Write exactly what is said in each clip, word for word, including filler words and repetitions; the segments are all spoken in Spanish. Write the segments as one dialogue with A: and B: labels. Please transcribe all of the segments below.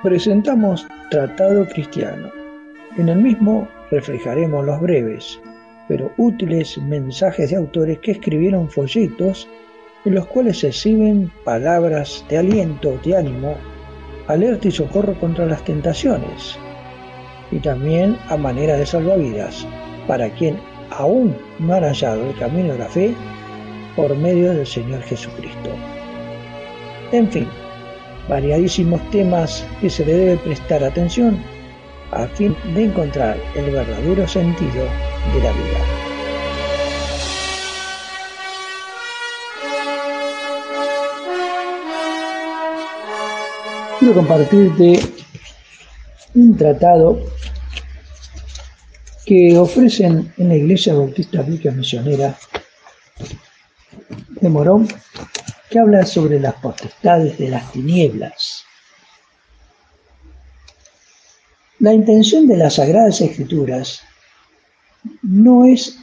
A: Presentamos Tratado Cristiano. En el mismo reflejaremos los breves, pero útiles mensajes de autores que escribieron folletos en los cuales se exhiben palabras de aliento, de ánimo, alerta y socorro contra las tentaciones, y también a manera de salvavidas para quien aún no han hallado el camino de la fe por medio del Señor Jesucristo. En fin, variadísimos temas que se le debe prestar atención a fin de encontrar el verdadero sentido de la vida. Quiero compartirte un tratado que ofrecen en la Iglesia Bautista Bíblica Misionera de Morón, que habla sobre las potestades de las tinieblas. La intención de las Sagradas Escrituras no es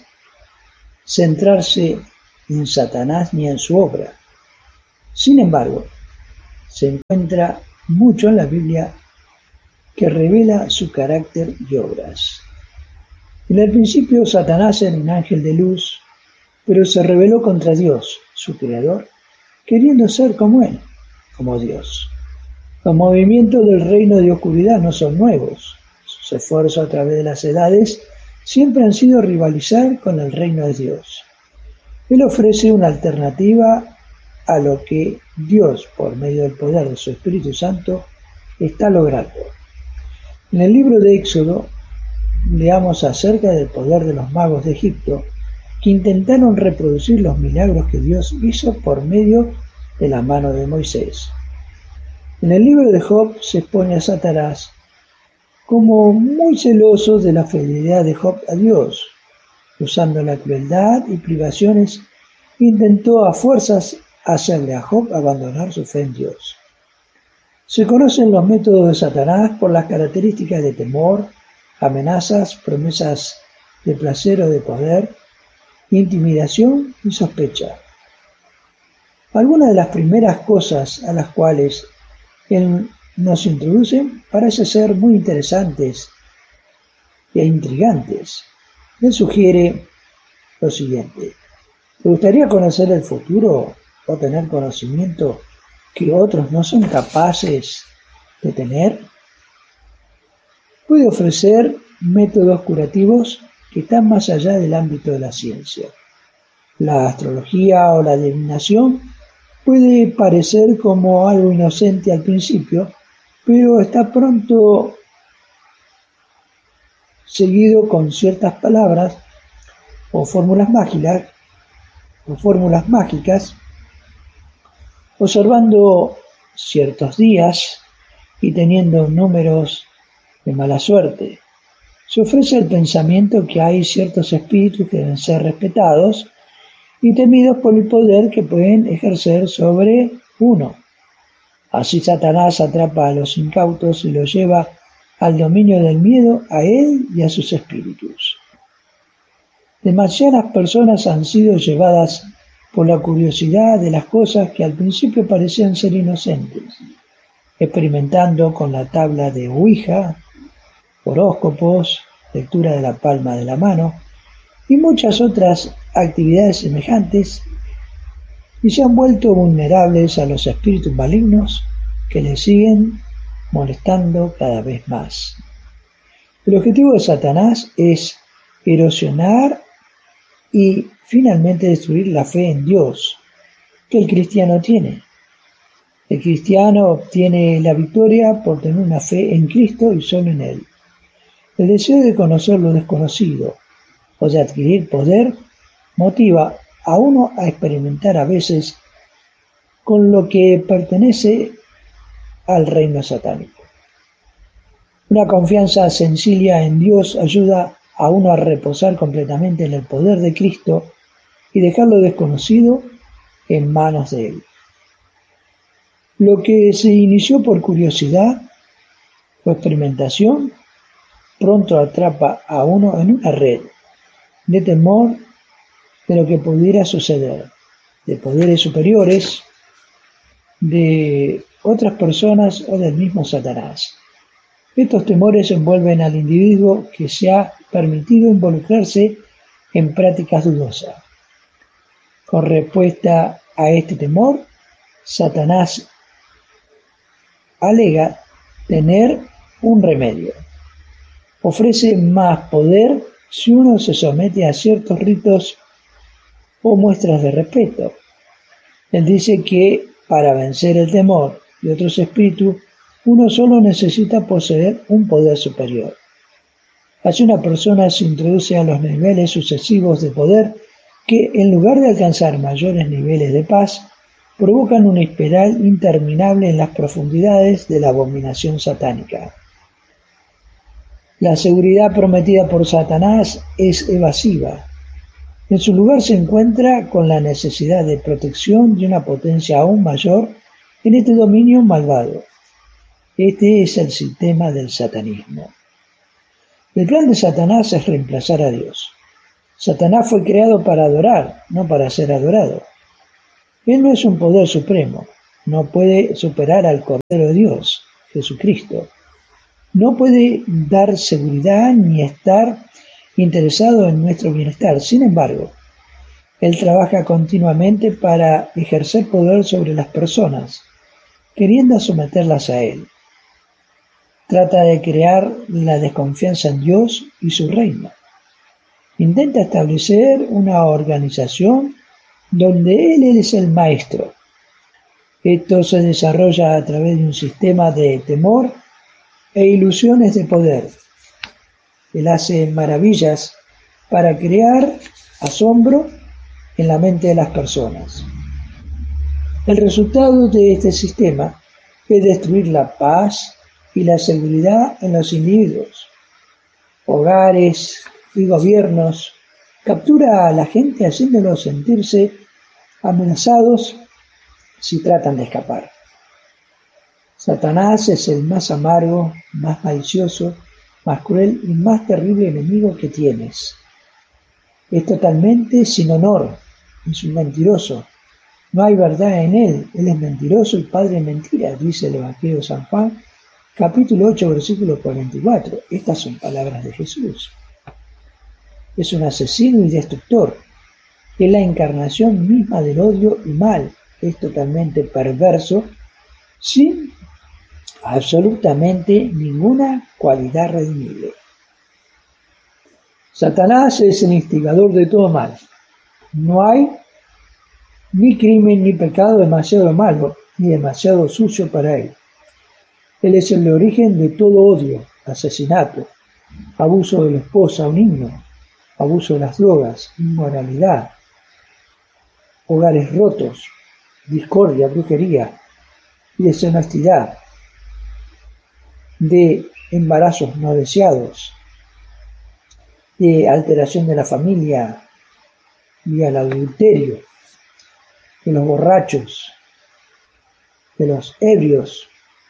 A: centrarse en Satanás ni en su obra. Sin embargo, se encuentra mucho en la Biblia que revela su carácter y obras. En el principio, Satanás era un ángel de luz, pero se rebeló contra Dios, su creador, queriendo ser como él, como Dios. Los movimientos del reino de oscuridad no son nuevos. Sus esfuerzos a través de las edades siempre han sido rivalizar con el reino de Dios. Él ofrece una alternativa a lo que Dios, por medio del poder de su Espíritu Santo, está logrando. En el libro de Éxodo, leamos acerca del poder de los magos de Egipto, que intentaron reproducir los milagros que Dios hizo por medio de la mano de Moisés. En el libro de Job se expone a Satanás como muy celoso de la fidelidad de Job a Dios. Usando la crueldad y privaciones, intentó a fuerzas hacerle a Job abandonar su fe en Dios. Se conocen los métodos de Satanás por las características de temor, amenazas, promesas de placer o de poder, intimidación y sospecha. Algunas de las primeras cosas a las cuales él nos introduce parecen ser muy interesantes e intrigantes. Él sugiere lo siguiente: ¿te gustaría conocer el futuro o tener conocimiento que otros no son capaces de tener? Puede ofrecer métodos curativos que están más allá del ámbito de la ciencia. La astrología o la adivinación puede parecer como algo inocente al principio, pero está pronto seguido con ciertas palabras o fórmulas mágicas, o fórmulas mágicas, observando ciertos días y teniendo números de mala suerte. Se ofrece el pensamiento que hay ciertos espíritus que deben ser respetados y temidos por el poder que pueden ejercer sobre uno. Así Satanás atrapa a los incautos y los lleva al dominio del miedo a él y a sus espíritus. Demasiadas personas han sido llevadas por la curiosidad de las cosas que al principio parecían ser inocentes, experimentando con la tabla de Ouija, horóscopos, lectura de la palma de la mano y muchas otras actividades semejantes, y se han vuelto vulnerables a los espíritus malignos que les siguen molestando cada vez más. El objetivo de Satanás es erosionar y finalmente destruir la fe en Dios que el cristiano tiene. El cristiano obtiene la victoria por tener una fe en Cristo y solo en Él. El deseo de conocer lo desconocido o de adquirir poder motiva a uno a experimentar a veces con lo que pertenece al reino satánico. Una confianza sencilla en Dios ayuda a uno a reposar completamente en el poder de Cristo y dejar lo desconocido en manos de Él. Lo que se inició por curiosidad o experimentación pronto atrapa a uno en una red de temor de lo que pudiera suceder, de poderes superiores, de otras personas o del mismo Satanás. Estos temores envuelven al individuo que se ha permitido involucrarse en prácticas dudosas. Con respuesta a este temor, Satanás alega tener un remedio. Ofrece más poder si uno se somete a ciertos ritos o muestras de respeto. Él dice que para vencer el temor y otros espíritus, uno solo necesita poseer un poder superior. Así una persona se introduce a los niveles sucesivos de poder que, en lugar de alcanzar mayores niveles de paz, provocan una espiral interminable en las profundidades de la abominación satánica. La seguridad prometida por Satanás es evasiva. En su lugar se encuentra con la necesidad de protección de una potencia aún mayor en este dominio malvado. Este es el sistema del satanismo. El plan de Satanás es reemplazar a Dios. Satanás fue creado para adorar, no para ser adorado. Él no es un poder supremo, no puede superar al Cordero de Dios, Jesucristo. No puede dar seguridad ni estar interesado en nuestro bienestar. Sin embargo, Él trabaja continuamente para ejercer poder sobre las personas, queriendo someterlas a Él. Trata de crear la desconfianza en Dios y su reino. Intenta establecer una organización donde Él es el maestro. Esto se desarrolla a través de un sistema de temor e ilusiones de poder. Él hace maravillas para crear asombro en la mente de las personas. El resultado de este sistema es destruir la paz y la seguridad en los individuos, hogares y gobiernos. Captura a la gente haciéndolos sentirse amenazados si tratan de escapar. Satanás es el más amargo, más malicioso, más cruel y más terrible enemigo que tienes. Es totalmente sin honor, es un mentiroso. No hay verdad en él, él es mentiroso y padre de mentiras, dice el Evangelio de San Juan, capítulo ocho, versículo cuarenta y cuatro. Estas son palabras de Jesús. Es un asesino y destructor. Es la encarnación misma del odio y mal. Es totalmente perverso, sin absolutamente ninguna cualidad redimible. Satanás es el instigador de todo mal. No hay ni crimen ni pecado demasiado malo, ni demasiado sucio para él. Él es el origen de todo odio, asesinato, abuso de la esposa o niño, abuso de las drogas, inmoralidad, hogares rotos, discordia, brujería y deshonestidad, de embarazos no deseados, de alteración de la familia y al adulterio, de los borrachos, de los ebrios.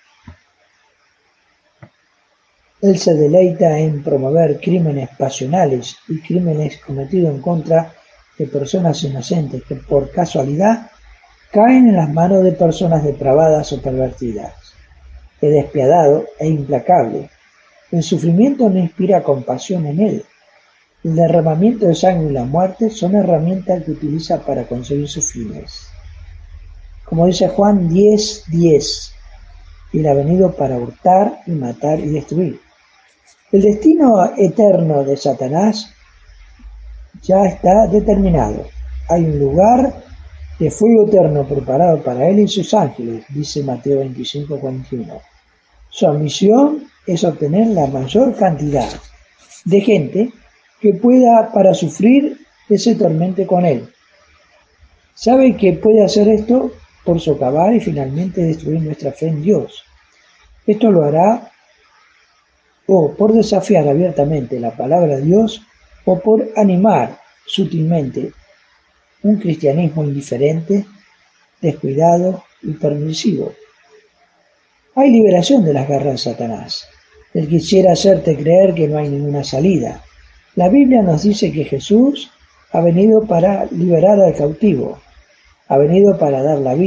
A: Él se deleita en promover crímenes pasionales y crímenes cometidos en contra de personas inocentes que por casualidad caen en las manos de personas depravadas o pervertidas. Es despiadado e implacable. El sufrimiento no inspira compasión en él. El derramamiento de sangre y la muerte son herramientas que utiliza para conseguir sus fines. Como dice Juan diez, diez, Él ha venido para hurtar y matar y destruir. El destino eterno de Satanás ya está determinado. Hay un lugar de fuego eterno preparado para él y sus ángeles, dice Mateo veinticinco, cuarenta y uno. Su ambición es obtener la mayor cantidad de gente que pueda para sufrir ese tormento con él. Sabe que puede hacer esto por socavar y finalmente destruir nuestra fe en Dios. Esto lo hará o por desafiar abiertamente la palabra de Dios o por animar sutilmente un cristianismo indiferente, descuidado y permisivo. Hay liberación de las garras de Satanás. Él quisiera hacerte creer que no hay ninguna salida. La Biblia nos dice que Jesús ha venido para liberar al cautivo, ha venido para dar la vida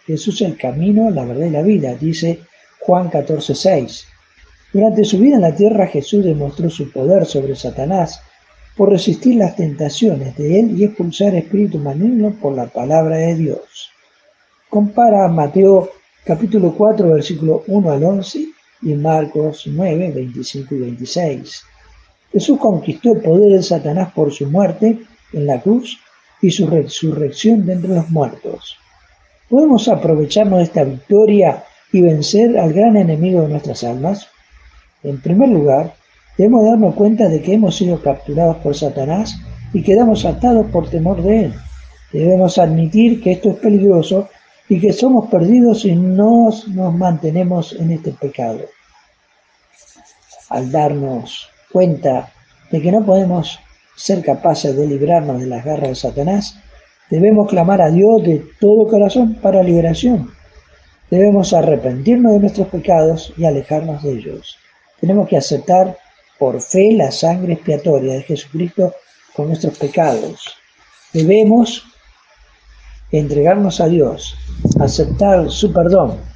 A: Jesús es el camino, la verdad y la vida, dice Juan catorce seis. Durante su vida en la tierra, Jesús demostró su poder sobre Satanás por resistir las tentaciones de él y expulsar espíritus malignos por la palabra de Dios. Compara Mateo capítulo cuatro, versículo uno al once y Marcos nueve, veinticinco y veintiséis. Jesús conquistó el poder de Satanás por su muerte en la cruz y su resurrección de entre los muertos. ¿Podemos aprovecharnos de esta victoria y vencer al gran enemigo de nuestras almas? En primer lugar, debemos darnos cuenta de que hemos sido capturados por Satanás y quedamos atados por temor de él. Debemos admitir que esto es peligroso y que somos perdidos si no nos mantenemos en este pecado. Al darnos cuenta de que no podemos ser capaces de librarnos de las garras de Satanás, debemos clamar a Dios de todo corazón para liberación. Debemos arrepentirnos de nuestros pecados y alejarnos de ellos. Tenemos que aceptar por fe la sangre expiatoria de Jesucristo por nuestros pecados. Debemos entregarnos a Dios, aceptar su perdón